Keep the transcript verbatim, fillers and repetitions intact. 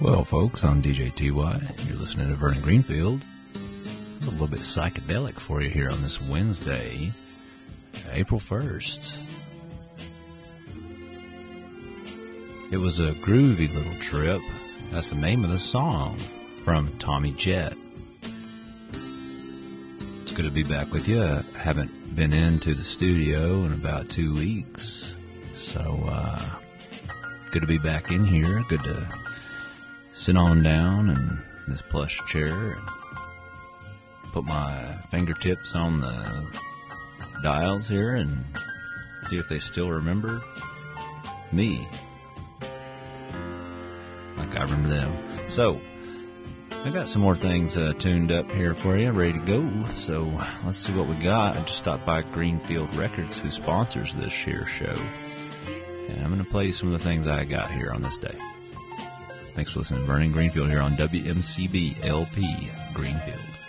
Well, folks, I'm D J T Y. You're listening to Vernon Greenfield. A little bit psychedelic for you here on this Wednesday, April first. It was a groovy little trip. That's the name of the song from Tommy Jet. It's good to be back with you. I haven't been into the studio in about two weeks. So, uh, good to be back in here. Good to sit on down in this plush chair and put my fingertips on the dials here and see if they still remember me like I remember them. So, I got some more things uh, tuned up here for you, ready to go. So, let's see what we got. I just stopped by Greenfield Records, who sponsors this here show. And I'm going to play you some of the things I got here on this day. Thanks for listening to Vernon Greenfield here on W M C B L P Greenfield.